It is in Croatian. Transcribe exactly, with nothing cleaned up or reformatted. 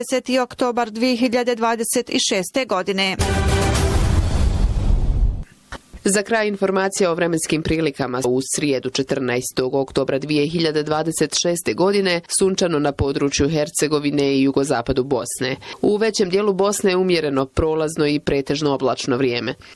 deseti oktobar dvije hiljade dvadeset šeste. godine. Za kraj informacija o vremenskim prilikama. U srijedu četrnaestog oktobra dvije hiljade dvadeset šeste. godine sunčano na području Hercegovine i jugozapadu Bosne. U većem dijelu Bosne je umjereno prolazno i pretežno oblačno vrijeme.